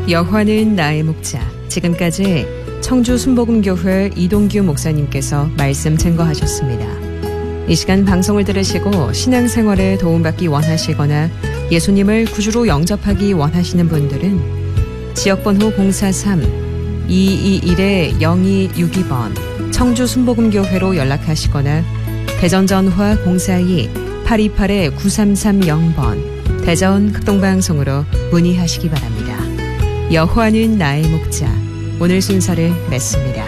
여호와는 나의 목자. 지금까지 청주 순복음교회 이동규 목사님께서 말씀 증거하셨습니다. 이 시간 방송을 들으시고 신앙생활에 도움받기 원하시거나 예수님을 구주로 영접하기 원하시는 분들은 지역번호 043-221-0262번 청주 순복음교회로 연락하시거나 대전전화 042-828-9330번 대전 극동방송으로 문의하시기 바랍니다. 여호와는 나의 목자. 오늘 순서를 맺습니다.